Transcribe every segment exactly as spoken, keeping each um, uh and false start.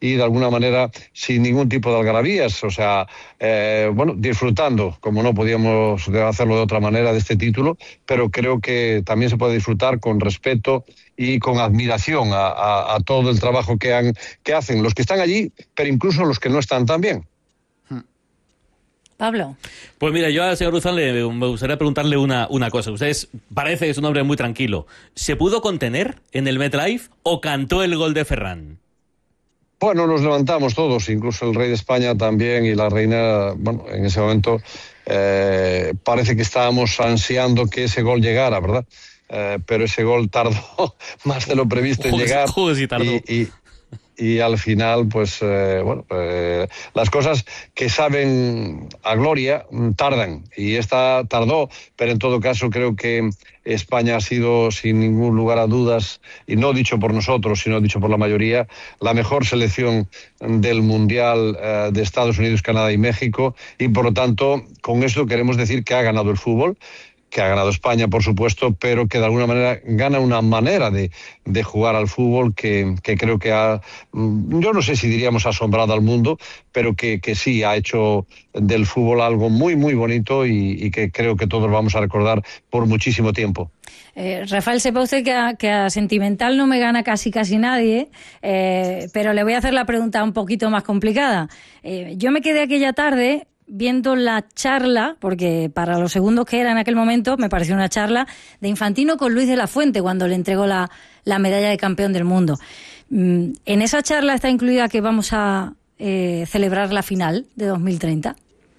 y de alguna manera sin ningún tipo de algarabías, o sea, eh, bueno, disfrutando, como no podíamos hacerlo de otra manera, de este título, pero creo que también se puede disfrutar con respeto y con admiración a, a, a todo el trabajo que, han, que hacen los que están allí, pero incluso los que no están tan bien. Pablo. Pues mira, yo al señor Luzán le, me gustaría preguntarle una, una cosa. Usted es, parece que es un hombre muy tranquilo. ¿Se pudo contener en el MetLife o cantó el gol de Ferran? Bueno, nos levantamos todos, incluso el rey de España también y la reina. Bueno, en ese momento eh, parece que estábamos ansiando que ese gol llegara, ¿verdad? Eh, pero ese gol tardó más de lo previsto en llegar. Joder, sí tardó. Y, y, y al final, pues, eh, bueno, eh, las cosas que saben a gloria tardan. Y esta tardó, pero en todo caso creo que España ha sido, sin ningún lugar a dudas, y no dicho por nosotros, sino dicho por la mayoría, la mejor selección del Mundial eh, de Estados Unidos, Canadá y México. Y por lo tanto, con esto queremos decir que ha ganado el fútbol, que ha ganado España, por supuesto, pero que de alguna manera gana una manera de, de jugar al fútbol que, que creo que ha, yo no sé si diríamos asombrado al mundo, pero que, que sí ha hecho del fútbol algo muy, muy bonito y, y que creo que todos vamos a recordar por muchísimo tiempo. Eh, Rafael, sepa usted que a, que a sentimental no me gana casi casi nadie, eh, pero le voy a hacer la pregunta un poquito más complicada. Eh, yo me quedé aquella tarde viendo la charla, porque para los segundos que era en aquel momento me pareció una charla de Infantino con Luis de la Fuente cuando le entregó la, la medalla de campeón del mundo. En esa charla está incluida que vamos a eh, celebrar la final de dos mil treinta.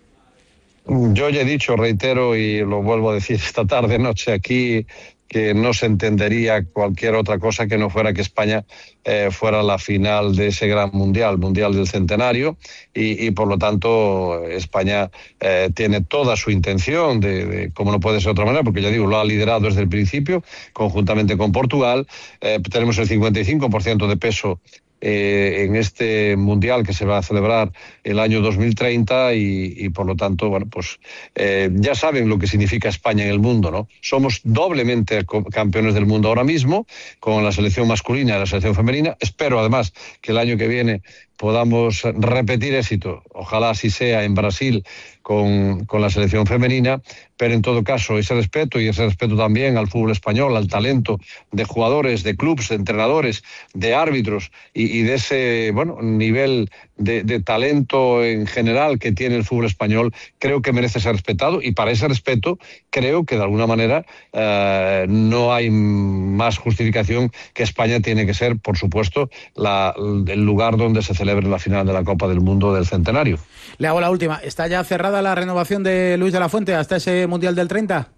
Yo ya he dicho, reitero y lo vuelvo a decir esta tarde, noche aquí, que no se entendería cualquier otra cosa que no fuera que España eh, fuera la final de ese gran mundial, mundial del centenario, y, y por lo tanto España eh, tiene toda su intención, de, de, como no puede ser de otra manera, porque ya digo, lo ha liderado desde el principio, conjuntamente con Portugal. Eh, tenemos el cincuenta y cinco por ciento de peso Eh, en este mundial que se va a celebrar el año dos mil treinta y, y por lo tanto, bueno, pues eh, ya saben lo que significa España en el mundo, ¿no? Somos doblemente campeones del mundo ahora mismo, con la selección masculina y la selección femenina. Espero además que el año que viene podamos repetir éxito, ojalá así sea en Brasil con, con la selección femenina, pero en todo caso ese respeto y ese respeto también al fútbol español, al talento de jugadores, de clubes, de entrenadores, de árbitros y, y de ese bueno nivel de, de talento en general que tiene el fútbol español, creo que merece ser respetado y para ese respeto creo que de alguna manera eh, no hay más justificación que España tiene que ser, por supuesto, la, el lugar donde se celebre la final de la Copa del Mundo del centenario. Le hago la última. ¿Está ya cerrada la renovación de Luis de la Fuente hasta ese Mundial del treinta?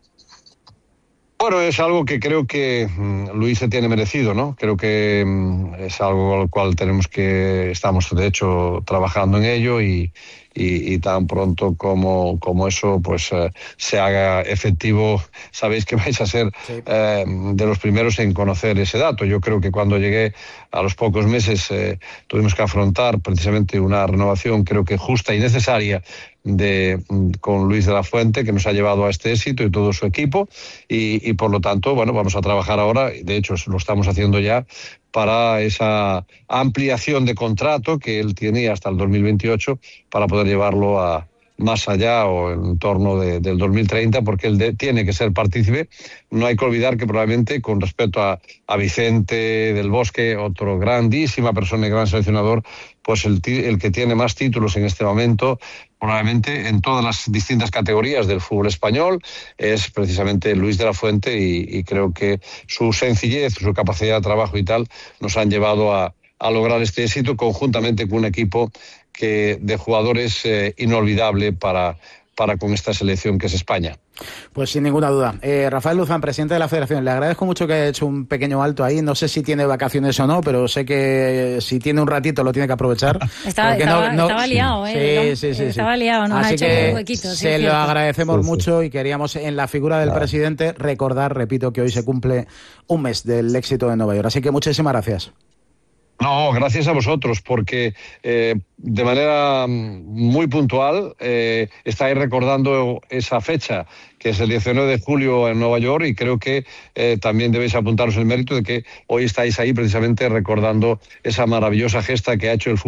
Bueno, es algo que creo que mmm, Luis se tiene merecido, ¿no? Creo que mmm, es algo al cual tenemos que, estamos de hecho trabajando en ello y, y, y tan pronto como, como eso pues eh, se haga efectivo, sabéis que vais a ser sí. eh, de los primeros en conocer ese dato. Yo creo que cuando llegué a los pocos meses eh, tuvimos que afrontar precisamente una renovación creo que justa y necesaria de con Luis de la Fuente, que nos ha llevado a este éxito y todo su equipo y, y por lo tanto, bueno, vamos a trabajar ahora, de hecho lo estamos haciendo ya, para esa ampliación de contrato que él tenía hasta el dos mil veintiocho para poder llevarlo a más allá o en torno de, del dos mil treinta, porque él de, tiene que ser partícipe. No hay que olvidar que probablemente con respecto a, a Vicente del Bosque, otro grandísima persona y gran seleccionador, pues el, el que tiene más títulos en este momento, probablemente en todas las distintas categorías del fútbol español, es precisamente Luis de la Fuente y, y creo que su sencillez, su capacidad de trabajo y tal nos han llevado a, a lograr este éxito conjuntamente con un equipo que de jugadores eh, inolvidable para, para con esta selección que es España. Pues sin ninguna duda. Eh, Rafael Luzán, presidente de la Federación, le agradezco mucho que haya hecho un pequeño alto ahí. No sé si tiene vacaciones o no, pero sé que si tiene un ratito lo tiene que aprovechar. Estaba, estaba, no, no, estaba liado, ¿eh? Sí, sí, sí. Estaba sí. liado, nos Así ha hecho que un huequito. Se sí, lo agradecemos sí, sí. mucho y queríamos en la figura del claro. presidente recordar, repito, que hoy se cumple un mes del éxito de Nueva York. Así que muchísimas gracias. No, gracias a vosotros, porque eh, de manera muy puntual eh, estáis recordando esa fecha, que es el diecinueve de julio en Nueva York, y creo que eh, también debéis apuntaros el mérito de que hoy estáis ahí precisamente recordando esa maravillosa gesta que ha hecho el fútbol